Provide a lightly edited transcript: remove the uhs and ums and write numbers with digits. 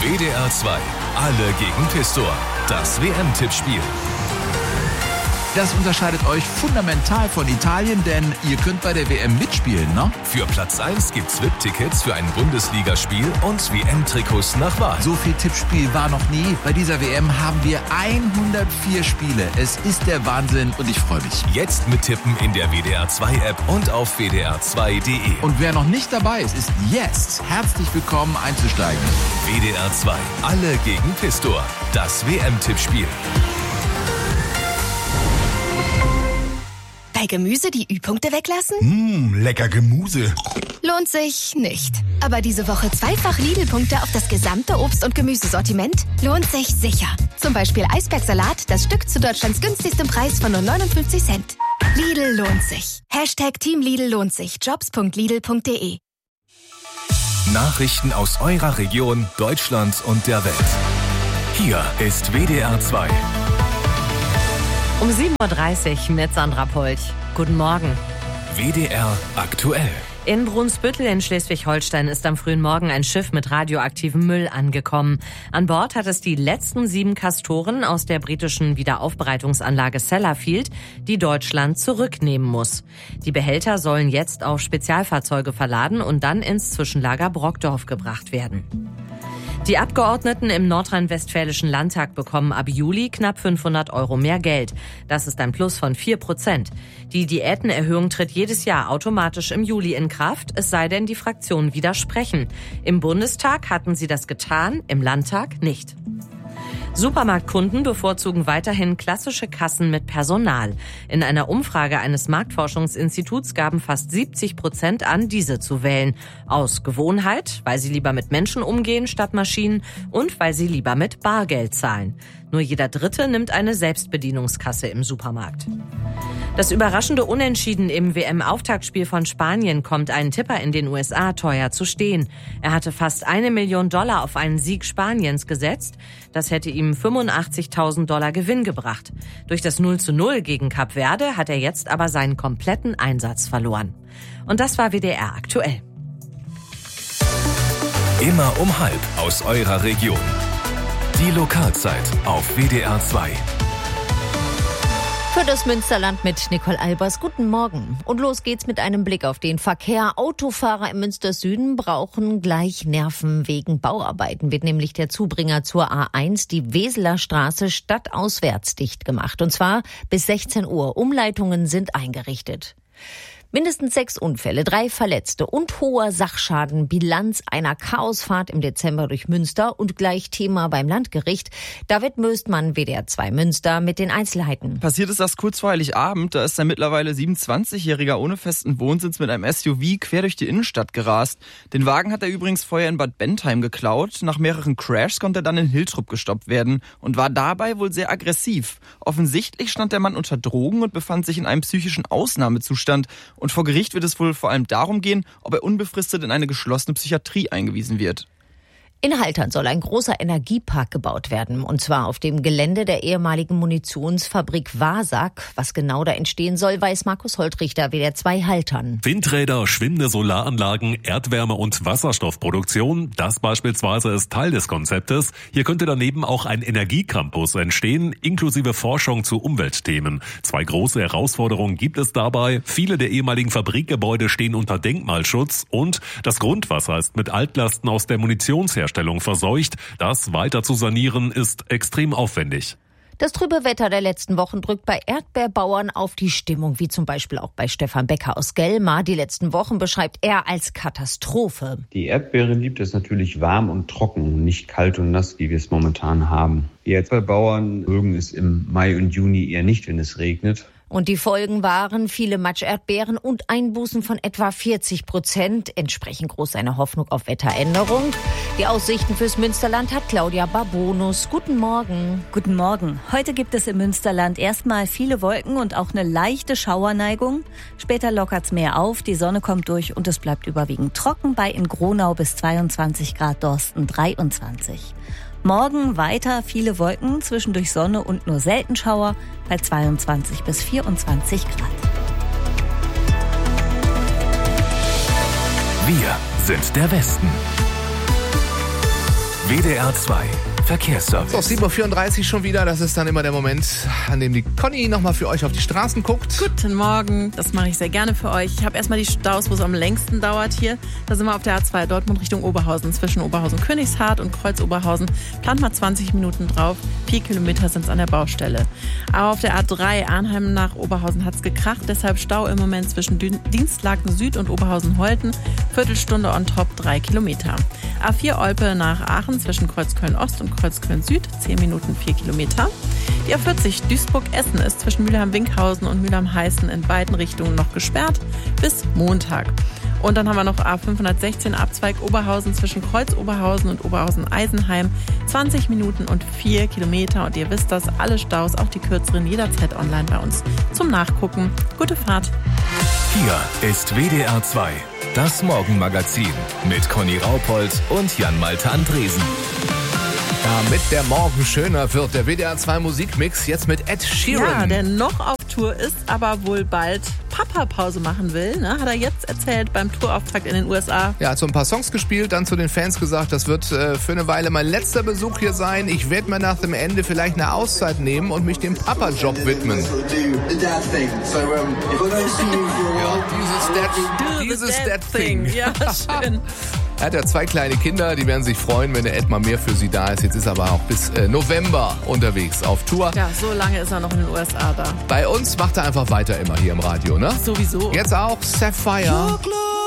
WDR 2. Alle gegen Pistor. Das WM-Tippspiel. Das unterscheidet euch fundamental von Italien, denn ihr könnt bei der WM mitspielen, ne? Für Platz 1 gibt's VIP-Tickets für ein Bundesligaspiel und WM-Trikots nach Wahl. So viel Tippspiel war noch nie. Bei dieser WM haben wir 104 Spiele. Es ist der Wahnsinn und ich freue mich. Jetzt mittippen in der WDR 2 App und auf wdr2.de. Und wer noch nicht dabei ist, ist jetzt herzlich willkommen einzusteigen. WDR 2. Alle gegen Pistor. Das WM-Tippspiel. Bei Gemüse die Ü-Punkte weglassen? Lecker Gemüse. Lohnt sich nicht. Aber diese Woche zweifach Lidl-Punkte auf das gesamte Obst- und Gemüsesortiment? Lohnt sich sicher. Zum Beispiel Eisbergsalat, das Stück zu Deutschlands günstigstem Preis von nur 59 Cent. Lidl lohnt sich. #Team Lidl lohnt sich. Jobs.lidl.de. Nachrichten aus eurer Region, Deutschland und der Welt. Hier ist WDR 2. Um 7.30 Uhr mit Sandra Polch. Guten Morgen. WDR aktuell. In Brunsbüttel in Schleswig-Holstein ist am frühen Morgen ein Schiff mit radioaktivem Müll angekommen. An Bord hat es die letzten 7 Castoren aus der britischen Wiederaufbereitungsanlage Sellafield, die Deutschland zurücknehmen muss. Die Behälter sollen jetzt auf Spezialfahrzeuge verladen und dann ins Zwischenlager Brockdorf gebracht werden. Die Abgeordneten im nordrhein-westfälischen Landtag bekommen ab Juli knapp 500 € mehr Geld. Das ist ein Plus von 4%. Die Diätenerhöhung tritt jedes Jahr automatisch im Juli in Kraft, es sei denn, die Fraktionen widersprechen. Im Bundestag hatten sie das getan, im Landtag nicht. Supermarktkunden bevorzugen weiterhin klassische Kassen mit Personal. In einer Umfrage eines Marktforschungsinstituts gaben fast 70% an, diese zu wählen. Aus Gewohnheit, weil sie lieber mit Menschen umgehen statt Maschinen und weil sie lieber mit Bargeld zahlen. Nur jeder Dritte nimmt eine Selbstbedienungskasse im Supermarkt. Das überraschende Unentschieden im WM-Auftaktspiel von Spanien kommt einen Tipper in den USA teuer zu stehen. Er hatte fast $1 Million auf einen Sieg Spaniens gesetzt. Das hätte ihm $85.000 Gewinn gebracht. Durch das 0:0 gegen Kap Verde hat er jetzt aber seinen kompletten Einsatz verloren. Und das war WDR aktuell. Immer um 12:30 aus eurer Region. Die Lokalzeit auf WDR 2. Für das Münsterland mit Nicole Albers. Guten Morgen. Und los geht's mit einem Blick auf den Verkehr. Autofahrer im Münster Süden brauchen gleich Nerven. Wegen Bauarbeiten wird nämlich der Zubringer zur A1, die Weseler Straße, stadtauswärts dicht gemacht. Und zwar bis 16 Uhr. Umleitungen sind eingerichtet. Mindestens 6 Unfälle, 3 Verletzte und hoher Sachschaden. Bilanz einer Chaosfahrt im Dezember durch Münster und gleich Thema beim Landgericht. David Möstmann, WDR 2 Münster, mit den Einzelheiten. Passiert ist das kurz vor Heiligabend. Da ist ein mittlerweile 27-Jähriger ohne festen Wohnsitz mit einem SUV quer durch die Innenstadt gerast. Den Wagen hat er übrigens vorher in Bad Bentheim geklaut. Nach mehreren Crashs konnte er dann in Hiltrup gestoppt werden und war dabei wohl sehr aggressiv. Offensichtlich stand der Mann unter Drogen und befand sich in einem psychischen Ausnahmezustand. Und vor Gericht wird es wohl vor allem darum gehen, ob er unbefristet in eine geschlossene Psychiatrie eingewiesen wird. In Haltern soll ein großer Energiepark gebaut werden, und zwar auf dem Gelände der ehemaligen Munitionsfabrik Wasak. Was genau da entstehen soll, weiß Markus Holtrichter, WDR 2 Haltern. Windräder, schwimmende Solaranlagen, Erdwärme- und Wasserstoffproduktion, das beispielsweise ist Teil des Konzeptes. Hier könnte daneben auch ein Energiecampus entstehen, inklusive Forschung zu Umweltthemen. 2 große Herausforderungen gibt es dabei. Viele der ehemaligen Fabrikgebäude stehen unter Denkmalschutz und das Grundwasser ist mit Altlasten aus der Munitionsherstellung verseucht. Das weiter zu sanieren ist extrem aufwendig. Das trübe Wetter der letzten Wochen drückt bei Erdbeerbauern auf die Stimmung, wie zum Beispiel auch bei Stefan Becker aus Gelmar. Die letzten Wochen beschreibt er als Katastrophe. Die Erdbeere liebt es natürlich warm und trocken, nicht kalt und nass, wie wir es momentan haben. Die Erdbeerbauern mögen es im Mai und Juni eher nicht, wenn es regnet. Und die Folgen waren viele Matscherdbeeren und Einbußen von etwa 40%. Entsprechend groß seine Hoffnung auf Wetteränderung. Die Aussichten fürs Münsterland hat Claudia Barbonus. Guten Morgen. Guten Morgen. Heute gibt es im Münsterland erstmal viele Wolken und auch eine leichte Schauerneigung. Später lockert's mehr auf, die Sonne kommt durch und es bleibt überwiegend trocken bei in Gronau bis 22 Grad, Dorsten 23. Morgen weiter viele Wolken, zwischendurch Sonne und nur selten Schauer bei 22 bis 24 Grad. Wir sind der Westen. WDR 2 Verkehrsservice. So, 7.34 Uhr schon wieder. Das ist dann immer der Moment, an dem die Conny nochmal für euch auf die Straßen guckt. Guten Morgen, das mache ich sehr gerne für euch. Ich habe erstmal die Staus, wo es am längsten dauert hier. Da sind wir auf der A2 Dortmund Richtung Oberhausen, zwischen Oberhausen-Königshardt und Kreuz-Oberhausen. Plant mal 20 Minuten drauf, 4 Kilometer sind es an der Baustelle. Aber auf der A3 Arnheim nach Oberhausen hat es gekracht, deshalb Stau im Moment zwischen Dienstlaken Süd und Oberhausen-Holten. Viertelstunde on top, 3 Kilometer. A4 Olpe nach Aachen zwischen Kreuzköln-Ost und Kreuzköln-Süd, 10 Minuten, 4 Kilometer. Die A40 Duisburg-Essen ist zwischen Mülheim-Winkhausen und Mülheim-Heißen in beiden Richtungen noch gesperrt bis Montag. Und dann haben wir noch A516 Abzweig Oberhausen zwischen Kreuz-Oberhausen und Oberhausen-Eisenheim, 20 Minuten und 4 Kilometer. Und ihr wisst das, alle Staus, auch die kürzeren, jederzeit online bei uns zum Nachgucken. Gute Fahrt. Hier ist WDR 2, das Morgenmagazin mit Conny Raupold und Jan-Malte Andresen. Damit der Morgen schöner wird, der WDR 2 Musikmix jetzt mit Ed Sheeran. Ja, der noch auf Tour ist, aber wohl bald Papa-Pause machen will, ne? Hat er jetzt erzählt beim Tourauftakt in den USA. Ja, hat so ein paar Songs gespielt, dann zu den Fans gesagt, das wird für eine Weile mein letzter Besuch hier sein. Ich werde mir nach dem Ende vielleicht eine Auszeit nehmen und mich dem Papa-Job widmen. Dieses Dad-Thing. Ja, schön. Er hat ja 2 kleine Kinder, die werden sich freuen, wenn der Ed mal mehr für sie da ist. Jetzt ist er aber auch bis November unterwegs auf Tour. Ja, so lange ist er noch in den USA da. Bei uns macht er einfach weiter immer hier im Radio, ne? Sowieso. Jetzt auch Sapphire.